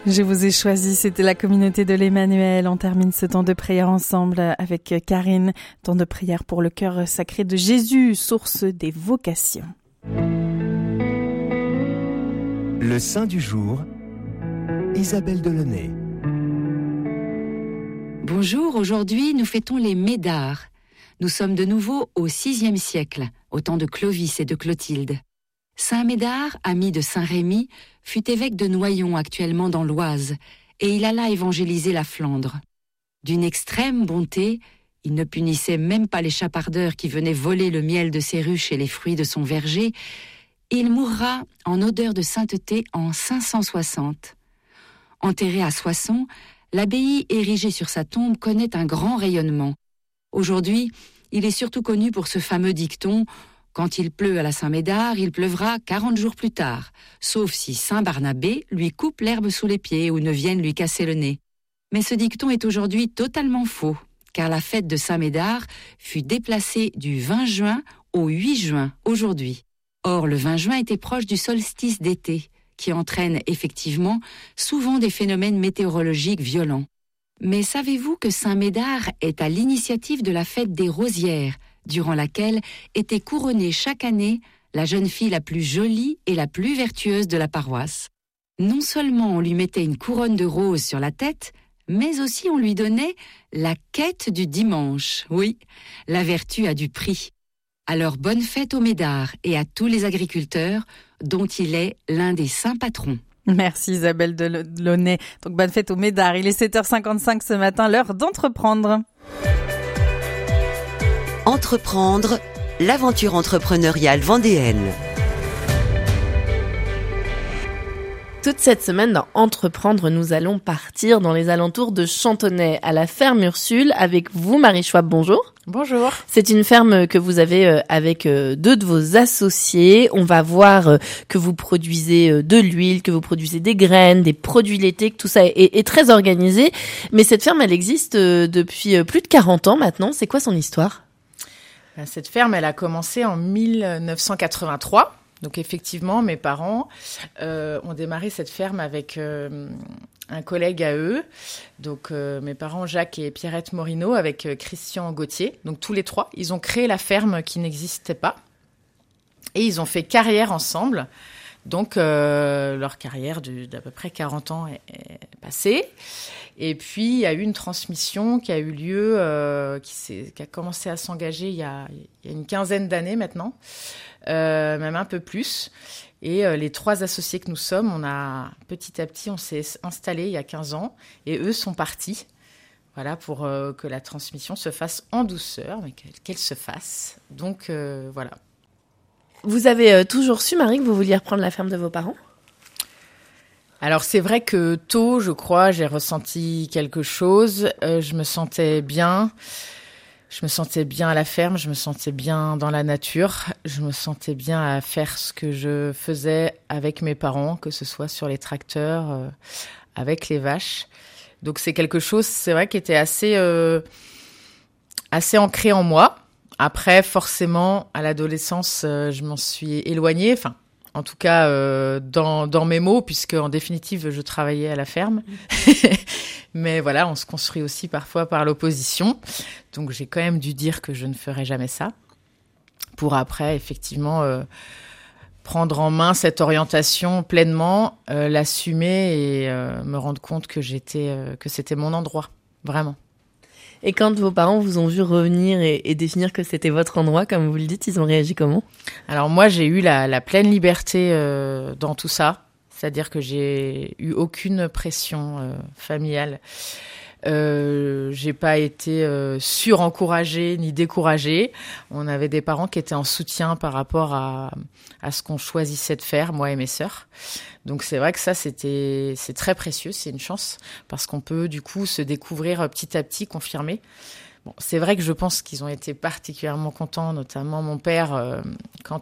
Je vous ai choisi, c'était la communauté de l'Emmanuel. On termine ce temps de prière ensemble avec Karine. Temps de prière pour le cœur sacré de Jésus, source des vocations. Le saint du jour, Isabelle Delaunay. Bonjour, aujourd'hui nous fêtons les Médard. Nous sommes de nouveau au VIe siècle, au temps de Clovis et de Clotilde. Saint Médard, ami de Saint Rémy, fut évêque de Noyon, actuellement dans l'Oise, et il alla évangéliser la Flandre. D'une extrême bonté, il ne punissait même pas les chapardeurs qui venaient voler le miel de ses ruches et les fruits de son verger. Il mourra en odeur de sainteté en 560. Enterré à Soissons, l'abbaye érigée sur sa tombe connaît un grand rayonnement. Aujourd'hui, il est surtout connu pour ce fameux dicton « Quand il pleut à la Saint-Médard, il pleuvra 40 jours plus tard, sauf si Saint Barnabé lui coupe l'herbe sous les pieds ou ne vienne lui casser le nez. » Mais ce dicton est aujourd'hui totalement faux, car la fête de Saint-Médard fut déplacée du 20 juin au 8 juin, aujourd'hui. Or, le 20 juin était proche du solstice d'été, qui entraîne effectivement souvent des phénomènes météorologiques violents. Mais savez-vous que Saint-Médard est à l'initiative de la fête des Rosières, durant laquelle était couronnée chaque année la jeune fille la plus jolie et la plus vertueuse de la paroisse. Non seulement on lui mettait une couronne de roses sur la tête, mais aussi on lui donnait la quête du dimanche. Oui, la vertu a du prix. Alors bonne fête aux Médard et à tous les agriculteurs, dont il est l'un des saints patrons. Merci Isabelle Delaunay. Donc bonne fête aux Médard. Il est 7h55 ce matin, l'heure d'entreprendre. Entreprendre, l'aventure entrepreneuriale vendéenne. Toute cette semaine dans Entreprendre, nous allons partir dans les alentours de Chantonnay, à la ferme Ursule, avec vous, Marie Schwab. Bonjour. Bonjour. C'est une ferme que vous avez avec deux de vos associés. On va voir que vous produisez de l'huile, que vous produisez des graines, des produits laitiers, que tout ça est très organisé. Mais cette ferme, elle existe depuis plus de 40 ans maintenant. C'est quoi son histoire ? Cette ferme, elle a commencé en 1983. Donc effectivement, mes parents ont démarré cette ferme avec un collègue à eux. Donc mes parents, Jacques et Pierrette Morino, avec Christian Gauthier. Donc tous les trois, ils ont créé la ferme qui n'existait pas. Et ils ont fait carrière ensemble. Donc leur carrière d'à peu près 40 ans est passée. Et puis il y a eu une transmission qui a eu lieu, qui a commencé à s'engager il y a une quinzaine d'années maintenant. Même un peu plus. Et les trois associés que nous sommes, petit à petit, on s'est installés il y a 15 ans et eux sont partis. Voilà, pour que la transmission se fasse en douceur, mais qu'elle se fasse. Donc, voilà. Vous avez toujours su, Marie, que vous vouliez reprendre la ferme de vos parents ? Alors, c'est vrai que tôt, je crois, j'ai ressenti quelque chose. Je me sentais bien. Je me sentais bien à la ferme, je me sentais bien dans la nature, je me sentais bien à faire ce que je faisais avec mes parents, que ce soit sur les tracteurs, avec les vaches. Donc c'est quelque chose, c'est vrai, qui était assez ancré en moi. Après, forcément, à l'adolescence, je m'en suis éloignée, enfin, en tout cas dans mes mots, puisque en définitive, je travaillais à la ferme. Mais voilà, on se construit aussi parfois par l'opposition. Donc, j'ai quand même dû dire que je ne ferai jamais ça. Pour après, effectivement, prendre en main cette orientation pleinement, l'assumer et me rendre compte que c'était mon endroit, vraiment. Et quand vos parents vous ont vu revenir et définir que c'était votre endroit, comme vous le dites, ils ont réagi comment ? Alors moi, j'ai eu la pleine liberté dans tout ça. C'est-à-dire que j'ai eu aucune pression familiale. J'ai pas été surencouragée ni découragée. On avait des parents qui étaient en soutien par rapport à ce qu'on choisissait de faire, moi et mes sœurs. Donc c'est vrai que ça, c'est très précieux, c'est une chance, parce qu'on peut du coup se découvrir petit à petit, confirmer. Bon, c'est vrai que je pense qu'ils ont été particulièrement contents, notamment mon père, quand